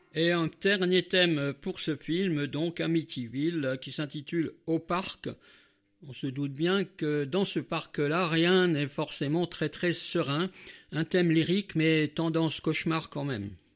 Et un dernier thème pour ce film, donc Amityville, qui s'intitule Au parc. On se doute bien que dans ce parc-là, rien n'est forcément très très serein. Un thème lyrique, mais tendance cauchemar quand même.